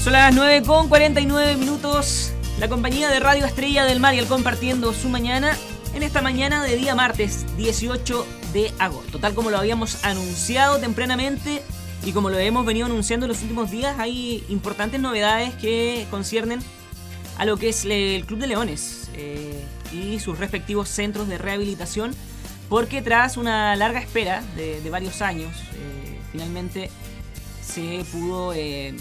Son las 9:49. La compañía de Radio Estrella del Mar compartiendo su mañana en esta mañana de día martes 18 de agosto. Tal como lo habíamos anunciado tempranamente y como lo hemos venido anunciando en los últimos días, hay importantes novedades que conciernen a lo que es el Club de Leones y sus respectivos centros de rehabilitación, porque tras una larga espera de varios años, finalmente se pudo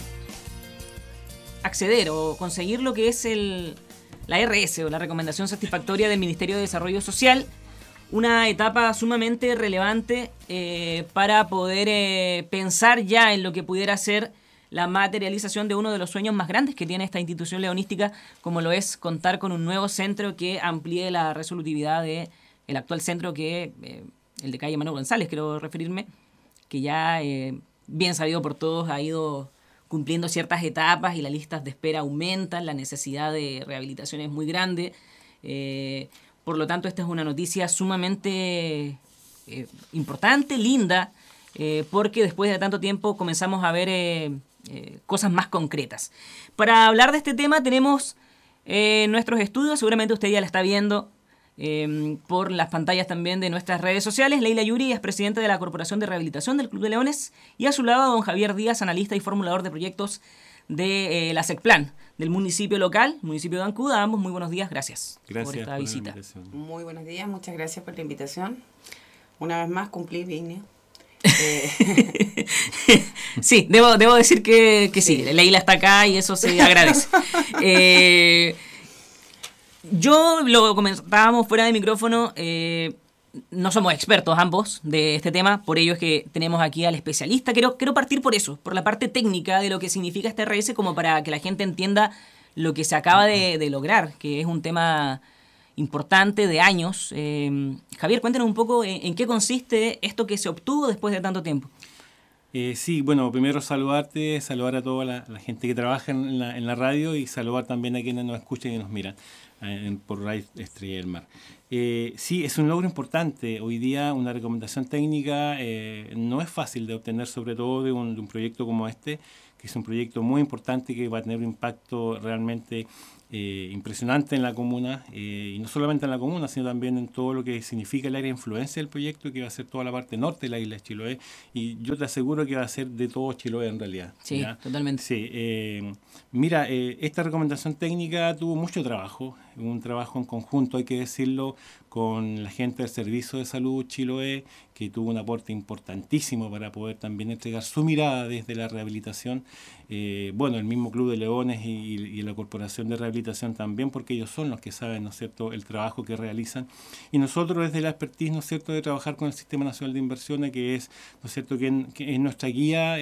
acceder o conseguir lo que es la RS o la recomendación satisfactoria del Ministerio de Desarrollo Social, una etapa sumamente relevante para poder pensar ya en lo que pudiera ser la materialización de uno de los sueños más grandes que tiene esta institución leonística, como lo es contar con un nuevo centro que amplíe la resolutividad del actual centro, que el de calle Manuel González, quiero referirme, que ya bien sabido por todos ha ido cumpliendo ciertas etapas y las listas de espera aumentan, la necesidad de rehabilitación es muy grande. Por lo tanto, esta es una noticia sumamente importante, linda, porque después de tanto tiempo comenzamos a ver cosas más concretas. Para hablar de este tema tenemos nuestros estudios, seguramente usted ya la está viendo por las pantallas también de nuestras redes sociales. Leila Yuri es presidenta de la Corporación de Rehabilitación del Club de Leones, y a su lado don Javier Díaz, analista y formulador de proyectos de la SECPLAN, del municipio local, municipio de Ancud. A ambos muy buenos días, gracias por esta visita. Muy buenos días, muchas gracias por la invitación. Una vez más cumplí, vine. Sí, debo decir que sí, Leila está acá y eso se agradece. Yo lo comentábamos fuera de micrófono, no somos expertos ambos de este tema, por ello es que tenemos aquí al especialista. Quiero partir por eso, por la parte técnica de lo que significa este RS, como para que la gente entienda lo que se acaba de lograr, que es un tema importante de años. Javier, cuéntanos un poco en qué consiste esto que se obtuvo después de tanto tiempo. Sí, bueno, primero saludar a toda la gente que trabaja en la radio, y saludar también a quienes nos escuchan y nos miran por Radio Estrella del Mar. Sí, es un logro importante. Hoy día una recomendación técnica no es fácil de obtener, sobre todo de un proyecto como este, que es un proyecto muy importante que va a tener un impacto realmente impresionante en la comuna, y no solamente en la comuna, sino también en todo lo que significa el área de influencia del proyecto, que va a ser toda la parte norte de la isla de Chiloé, y yo te aseguro que va a ser de todo Chiloé en realidad. Sí, ¿ya? Totalmente. Sí, mira, esta recomendación técnica tuvo mucho trabajo, un trabajo en conjunto, hay que decirlo, con la gente del Servicio de Salud Chiloé, que tuvo un aporte importantísimo para poder también entregar su mirada desde la rehabilitación. Bueno, el mismo Club de Leones y la Corporación de Rehabilitación también, porque ellos son los que saben, ¿no es cierto?, el trabajo que realizan. Y nosotros desde la expertise, ¿no es cierto?, de trabajar con el Sistema Nacional de Inversiones, que es, ¿no es cierto?, que es nuestra guía,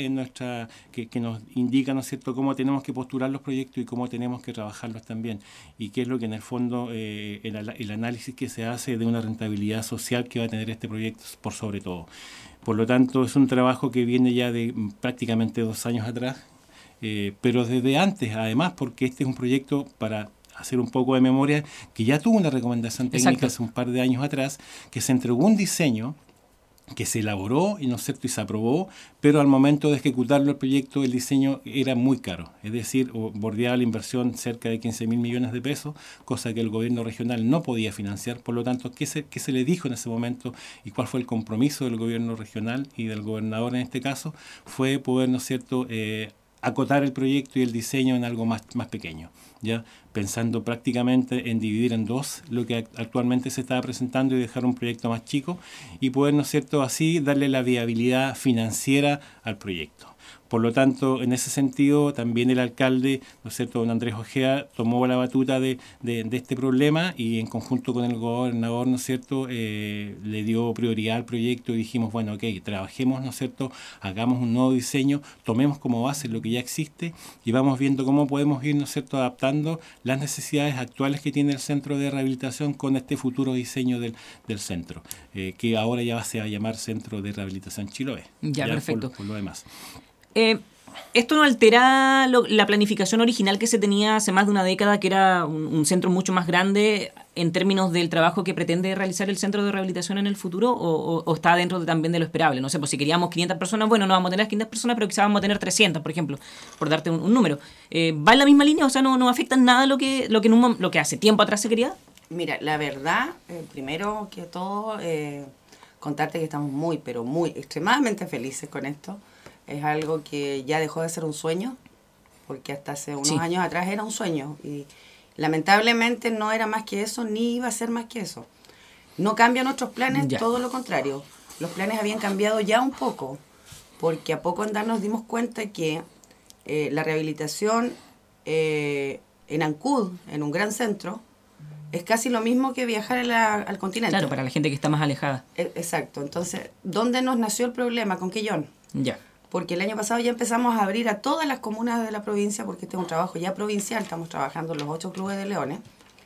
que nos indica, ¿no es cierto?, cómo tenemos que postular los proyectos y cómo tenemos que trabajarlos también. Y qué es lo que en el fondo, el análisis que se hace de una rentabilidad social que va a tener este proyecto por sobre todo. Por lo tanto, es un trabajo que viene ya de prácticamente 2 años atrás, pero desde antes, además, porque este es un proyecto, para hacer un poco de memoria, que ya tuvo una recomendación técnica. Exacto. Hace un par de años atrás, que se entregó un diseño que se elaboró y, ¿no es cierto?, y se aprobó, pero al momento de ejecutarlo el proyecto, el diseño era muy caro, es decir, bordeaba la inversión cerca de 15.000 millones de pesos, cosa que el gobierno regional no podía financiar. Por lo tanto, ¿qué se le dijo en ese momento y cuál fue el compromiso del gobierno regional y del gobernador en este caso? Fue poder, ¿no es cierto?, acotar el proyecto y el diseño en algo más pequeño, ¿ya? Pensando prácticamente en dividir en 2 lo que actualmente se estaba presentando y dejar un proyecto más chico y poder, ¿no es cierto?, así darle la viabilidad financiera al proyecto. Por lo tanto, en ese sentido, también el alcalde, ¿no es cierto?, don Andrés Ojea, tomó la batuta de este problema y en conjunto con el gobernador, ¿no es cierto?, le dio prioridad al proyecto y dijimos, bueno, ok, trabajemos, ¿no es cierto?, hagamos un nuevo diseño, tomemos como base lo que ya existe y vamos viendo cómo podemos ir, ¿no es cierto?, adaptando las necesidades actuales que tiene el centro de rehabilitación con este futuro diseño del centro, que ahora ya se va a llamar Centro de Rehabilitación Chiloé. Ya, perfecto. Por lo demás. ¿Esto no altera la planificación original que se tenía hace más de una década, que era un centro mucho más grande, en términos del trabajo que pretende realizar el centro de rehabilitación en el futuro o está dentro también de lo esperable? No sé, pues si queríamos 500 personas, bueno, no vamos a tener 500 personas, pero quizás vamos a tener 300, por ejemplo, por darte un número. ¿Va en la misma línea? O sea, ¿no afecta en nada lo que hace tiempo atrás se quería? Mira, la verdad, primero que todo, contarte que estamos muy, pero muy, extremadamente felices con esto. Es algo que ya dejó de ser un sueño, porque hasta hace unos años atrás era un sueño y lamentablemente no era más que eso, ni iba a ser más que eso. No cambian nuestros planes, todo lo contrario. Los planes habían cambiado ya un poco, porque a poco andar nos dimos cuenta que la rehabilitación en Ancud, en un gran centro, es casi lo mismo que viajar al continente. Claro, para la gente que está más alejada. Exacto. Entonces, ¿dónde nos nació el problema? ¿Con Quellón? Ya. Porque el año pasado ya empezamos a abrir a todas las comunas de la provincia, porque este es un trabajo ya provincial, estamos trabajando en los 8 clubes de Leones,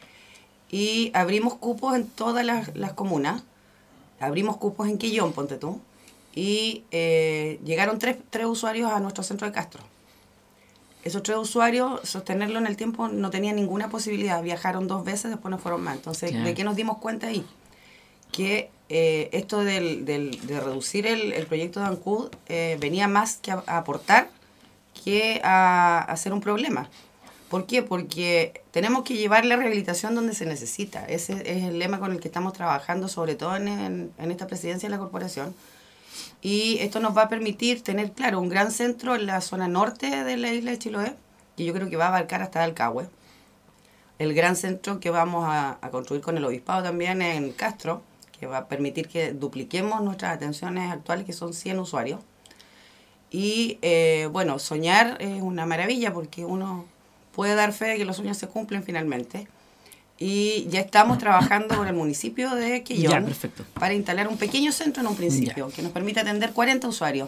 y abrimos cupos en todas las comunas, abrimos cupos en Quellón, ponte tú, y llegaron tres usuarios a nuestro centro de Castro. Esos 3 usuarios, sostenerlo en el tiempo no tenía ninguna posibilidad, viajaron 2 veces, después no fueron más. Entonces, ¿de qué nos dimos cuenta ahí? Que esto de reducir el proyecto de Ancud venía más que a aportar que a ser un problema. ¿Por qué? Porque tenemos que llevar la rehabilitación donde se necesita. Ese es el lema con el que estamos trabajando, sobre todo en esta presidencia de la corporación. Y esto nos va a permitir tener, claro, un gran centro en la zona norte de la isla de Chiloé, que yo creo que va a abarcar hasta Alcagüe. El gran centro que vamos a construir con el obispado también en Castro, que va a permitir que dupliquemos nuestras atenciones actuales, que son 100 usuarios. Y bueno, soñar es una maravilla porque uno puede dar fe de que los sueños se cumplen finalmente. Y ya estamos trabajando con el municipio de Quellón para instalar un pequeño centro en un principio, que nos permita atender 40 usuarios.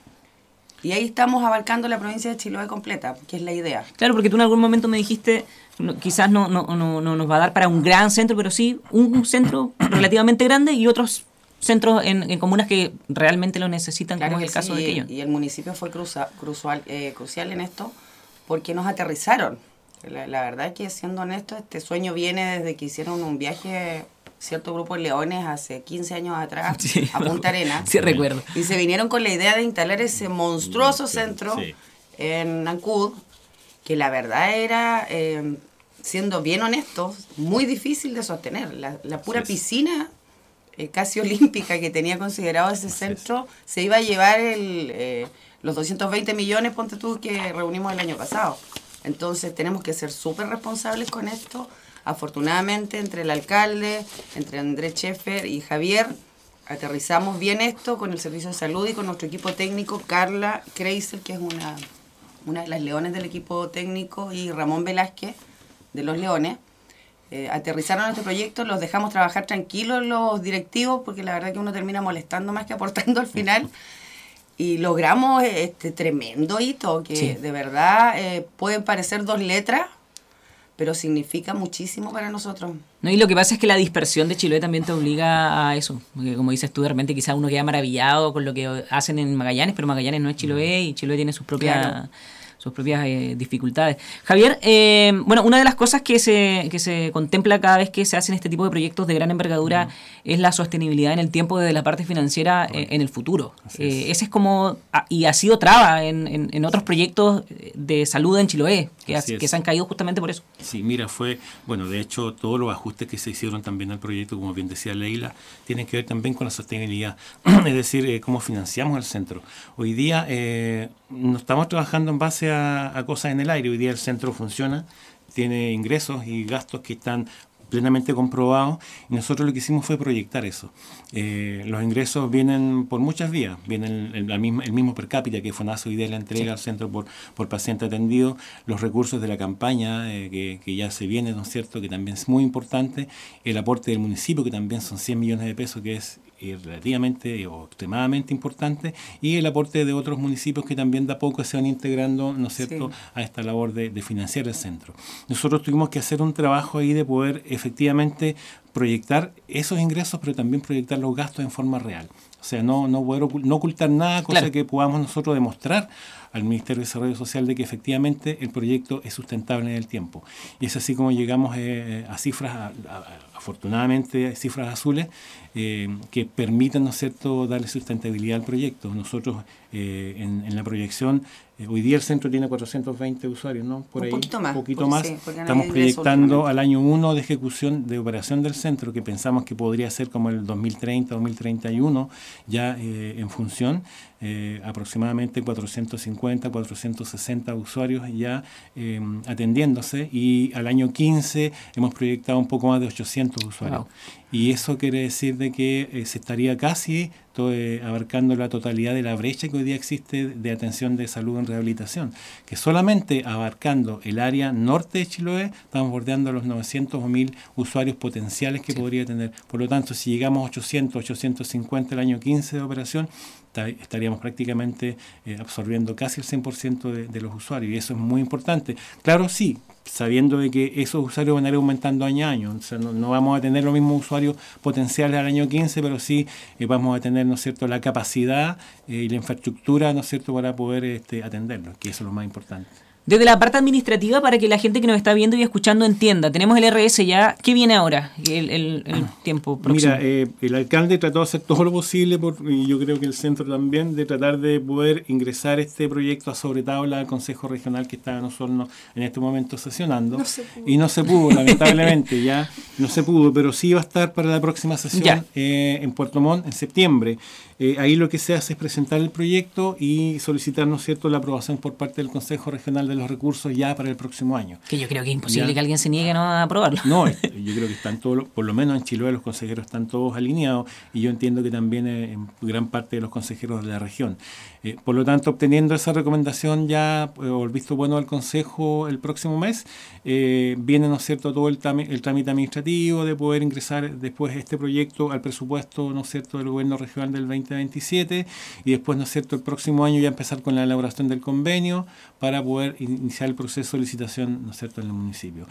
Y ahí estamos abarcando la provincia de Chiloé completa, que es la idea. Claro, porque tú en algún momento me dijiste, quizás no nos va a dar para un gran centro, pero sí un centro relativamente grande y otros centros en comunas que realmente lo necesitan, claro, como es el caso de Quellón. Y el municipio fue crucial en esto porque nos aterrizaron. La verdad es que, siendo honesto, este sueño viene desde que hicieron un viaje cierto grupo de leones hace 15 años atrás a Punta Arenas. Sí, recuerdo. Y se vinieron con la idea de instalar ese monstruoso centro en Ancud, que la verdad era, siendo bien honestos, muy difícil de sostener. La pura piscina casi olímpica que tenía considerado ese centro se iba a llevar los 220 millones, ponte tú, que reunimos el año pasado. Entonces tenemos que ser súper responsables con esto. Afortunadamente, entre el alcalde, entre Andrés Scheffer y Javier, aterrizamos bien esto con el servicio de salud y con nuestro equipo técnico, Carla Kreisel, que es una de las leones del equipo técnico, y Ramón Velázquez, de los Leones. Aterrizaron este proyecto, los dejamos trabajar tranquilos los directivos, porque la verdad que uno termina molestando más que aportando al final. Y logramos este tremendo hito, que de verdad pueden parecer 2 letras, pero significa muchísimo para nosotros. No, y lo que pasa es que la dispersión de Chiloé también te obliga a eso, porque como dices tú, de repente quizás uno queda maravillado con lo que hacen en Magallanes, pero Magallanes no es Chiloé y Chiloé tiene sus propias dificultades. Javier, bueno, una de las cosas que se contempla cada vez que se hacen este tipo de proyectos de gran envergadura es la sostenibilidad en el tiempo desde la parte financiera en el futuro. Ese es como, y ha sido traba en otros proyectos de salud en Chiloé, que se han caído justamente por eso. Sí, mira, bueno, de hecho, todos los ajustes que se hicieron también al proyecto, como bien decía Leila, tienen que ver también con la sostenibilidad, es decir, cómo financiamos el centro. Hoy día no estamos trabajando en base a cosas en el aire. Hoy día el centro funciona, tiene ingresos y gastos que están plenamente comprobados, y nosotros lo que hicimos fue proyectar eso. Los ingresos vienen por muchas vías. Viene el mismo per cápita que FONASA hoy día le entrega al centro por paciente atendido, los recursos de la campaña que ya se viene, ¿no es cierto?, que también es muy importante, el aporte del municipio, que también son 100 millones de pesos, que es relativamente o extremadamente importante, y el aporte de otros municipios que también de a poco se van integrando, ¿no es cierto?, a esta labor de financiar el centro. Nosotros tuvimos que hacer un trabajo ahí de poder efectivamente proyectar esos ingresos, pero también proyectar los gastos en forma real. O sea, no ocultar nada, cosa que podamos nosotros demostrar al Ministerio de Desarrollo Social de que efectivamente el proyecto es sustentable en el tiempo. Y es así como llegamos a cifras, afortunadamente, cifras azules, que permitan, ¿no es cierto?, darle sustentabilidad al proyecto. Nosotros, en la proyección, hoy día el centro tiene 420 usuarios, ¿no? Por ahí, un poquito más. Sí, estamos proyectando al año 1 de ejecución de operación del centro, que pensamos que podría ser como el 2030, 2031, ya en función, aproximadamente 450, 460 usuarios ya atendiéndose, y al año 15 hemos proyectado un poco más de 800 usuarios. Wow. Y eso quiere decir de que se estaría casi abarcando la totalidad de la brecha que hoy día existe de atención de salud en rehabilitación, que solamente abarcando el área norte de Chiloé estamos bordeando los 900 o 1000 usuarios potenciales que podría tener. Por lo tanto, si llegamos a 800, 850 el año 15 de operación, estaríamos prácticamente absorbiendo casi el 100% de los usuarios, y eso es muy importante. Claro, sí, sabiendo de que esos usuarios van a ir aumentando año a año. O sea, no vamos a tener los mismos usuarios potenciales al año 15, pero sí vamos a tener, ¿no es cierto?, la capacidad y la infraestructura, ¿no es cierto?, para poder atenderlos, que eso es lo más importante. Desde la parte administrativa, para que la gente que nos está viendo y escuchando entienda, tenemos el RS ya. ¿Qué viene ahora, el tiempo próximo? Mira, el alcalde trató de hacer todo lo posible, y yo creo que el centro también, de tratar de poder ingresar este proyecto a sobretabla al Consejo Regional que está en Osorno en este momento sesionando. Y no se pudo, lamentablemente, ya no se pudo, pero sí va a estar para la próxima sesión en Puerto Montt en septiembre. Ahí lo que se hace es presentar el proyecto y solicitar, ¿no es cierto?, la aprobación por parte del Consejo Regional de los Recursos ya para el próximo año. Que yo creo que es imposible que alguien se niegue a aprobarlo. No, yo creo que están todos, por lo menos en Chiloé, los consejeros están todos alineados, y yo entiendo que también en gran parte de los consejeros de la región. Por lo tanto, obteniendo esa recomendación ya, o el visto bueno del Consejo el próximo mes, viene, ¿no es cierto?, todo el trámite administrativo de poder ingresar después este proyecto al presupuesto, ¿no es cierto?, del gobierno regional del 2027, y después, ¿no es cierto?, el próximo año ya empezar con la elaboración del convenio para poder iniciar el proceso de licitación, ¿no es cierto?, en el municipio.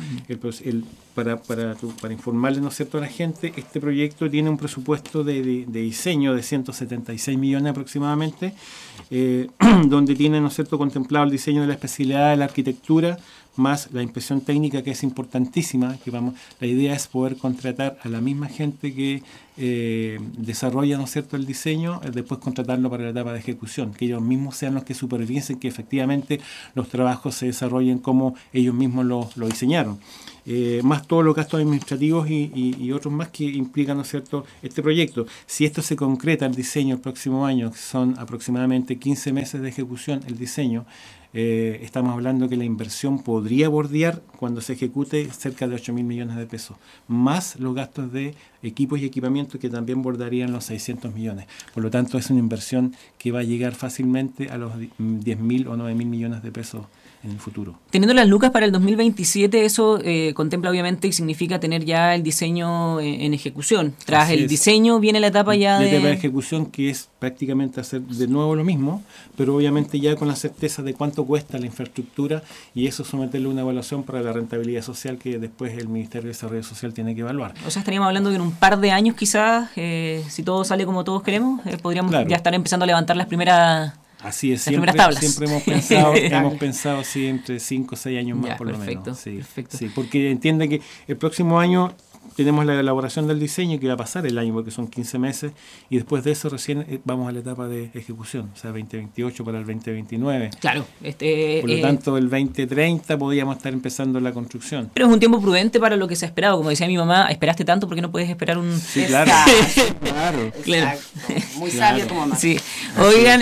Para informarle, ¿no es cierto?, a la gente, este proyecto tiene un presupuesto de diseño de 176 millones aproximadamente, donde tiene, ¿no es cierto?, contemplado el diseño de la especialidad de la arquitectura, más la inspección técnica, que es importantísima. La idea es poder contratar a la misma gente que desarrolla, ¿no es cierto?, el diseño, después contratarlo para la etapa de ejecución, que ellos mismos sean los que supervisen que efectivamente los trabajos se desarrollen como ellos mismos lo diseñaron. Más todos los gastos administrativos y otros más que implican, ¿no es cierto?, este proyecto. Si esto se concreta, el diseño el próximo año, que son aproximadamente 15 meses de ejecución el diseño, estamos hablando que la inversión podría bordear, cuando se ejecute, cerca de 8.000 millones de pesos, más los gastos de equipos y equipamientos, que también bordarían los 600 millones. Por lo tanto, es una inversión que va a llegar fácilmente a los 10.000 o 9.000 millones de pesos en el futuro. Teniendo las lucas para el 2027, eso contempla obviamente y significa tener ya el diseño en ejecución. Tras el diseño viene la etapa ya de... La etapa de ejecución, que es prácticamente hacer de nuevo lo mismo, pero obviamente ya con la certeza de cuánto cuesta la infraestructura, y eso someterle a una evaluación para la rentabilidad social que después el Ministerio de Desarrollo Social tiene que evaluar. O sea, estaríamos hablando de en un par de años quizás, si todo sale como todos queremos, podríamos ya estar empezando a levantar las primeras... Así es, siempre hemos pensado así entre 5 o 6 años más, por lo menos. Sí, perfecto. Sí, porque entiende que el próximo año tenemos la elaboración del diseño, que va a pasar el año porque son 15 meses, y después de eso recién vamos a la etapa de ejecución, o sea, 2028 para el 2029. Claro. Por lo tanto, el 2030 podríamos estar empezando la construcción. Pero es un tiempo prudente para lo que se ha esperado. Como decía mi mamá, esperaste tanto, ¿por qué no puedes esperar un...? Sí, claro. Claro. Muy sabia tu mamá. Sí. Oigan,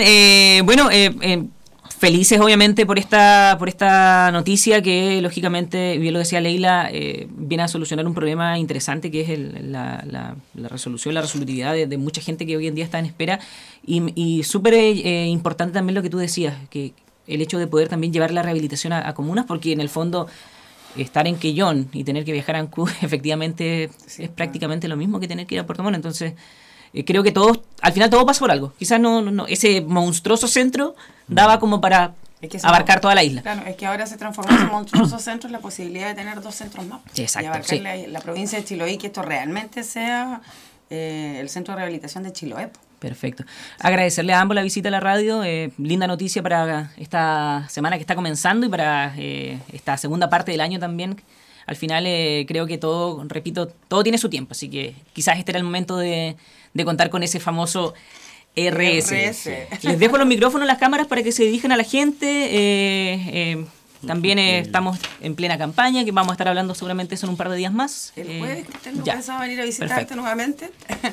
felices obviamente por esta noticia que lógicamente, bien lo decía Leila, viene a solucionar un problema interesante que es la resolución, la resolutividad de mucha gente que hoy en día está en espera, y súper importante también lo que tú decías, que el hecho de poder también llevar la rehabilitación a comunas, porque en el fondo estar en Quellón y tener que viajar a Ancud efectivamente es prácticamente lo mismo que tener que ir a Puerto Montt. Entonces creo que al final todo pasa por algo. Quizás no ese monstruoso centro daba como para abarcar toda la isla. Claro, es que ahora se transformó en monstruoso centro la posibilidad de tener 2 centros más. Exacto, y abarcar la provincia de Chiloé, que esto realmente sea el centro de rehabilitación de Chiloé. Perfecto. Agradecerle a ambos la visita a la radio. Linda noticia para esta semana que está comenzando y para esta segunda parte del año también. Al final creo que todo, repito, todo tiene su tiempo. Así que quizás este era el momento de contar con ese famoso RS. Les dejo los micrófonos, las cámaras para que se dirijan a la gente. También estamos en plena campaña, que vamos a estar hablando seguramente eso en un par de días más. El jueves tengo pensado venir a visitarte nuevamente.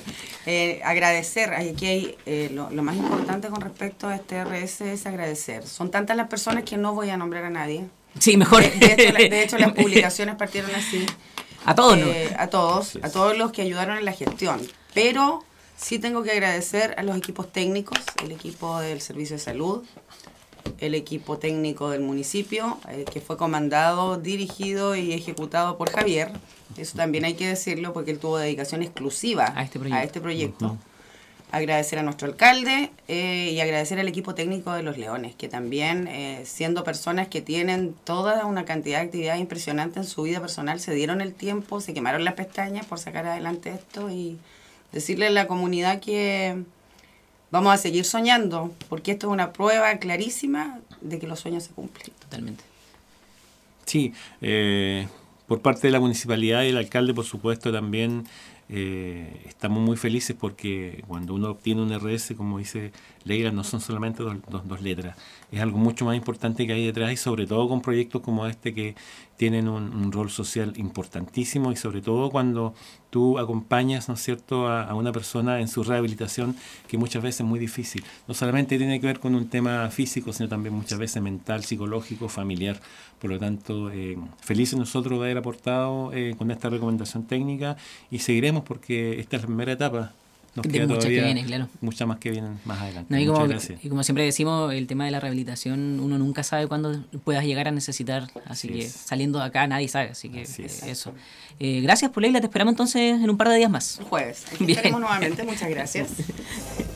Agradecer, aquí hay lo más importante con respecto a este RS es agradecer. Son tantas las personas que no voy a nombrar a nadie. Sí, mejor. De hecho las publicaciones partieron así. A todos, ¿no? A todos los que ayudaron en la gestión. Pero sí tengo que agradecer a los equipos técnicos, el equipo del Servicio de Salud, el equipo técnico del municipio, que fue comandado, dirigido y ejecutado por Javier. Eso también hay que decirlo porque él tuvo dedicación exclusiva a este proyecto. Uh-huh. Agradecer a nuestro alcalde y agradecer al equipo técnico de Los Leones, que también, siendo personas que tienen toda una cantidad de actividades impresionantes en su vida personal, se dieron el tiempo, se quemaron las pestañas por sacar adelante esto y decirle a la comunidad que vamos a seguir soñando, porque esto es una prueba clarísima de que los sueños se cumplen. Totalmente. Sí, por parte de la municipalidad y el alcalde, por supuesto, también estamos muy felices porque cuando uno obtiene un RS, como dice Leila, no son solamente dos letras, es algo mucho más importante que hay detrás y sobre todo con proyectos como este que tienen un rol social importantísimo y sobre todo cuando tú acompañas, ¿no es cierto?, a una persona en su rehabilitación que muchas veces es muy difícil. No solamente tiene que ver con un tema físico, sino también muchas veces mental, psicológico, familiar. Por lo tanto, felices nosotros de haber aportado con esta recomendación técnica y seguiremos porque esta es la primera etapa. Nos de muchas que vienen, claro. Muchas más que vienen más adelante. No, Muchas gracias. Y como siempre decimos, el tema de la rehabilitación, uno nunca sabe cuándo puedas llegar a necesitar. Así que saliendo de acá nadie sabe. Así que eso. Gracias, Leila. Te esperamos entonces en un par de días más. El jueves. Aquí estaremos nuevamente. Muchas gracias.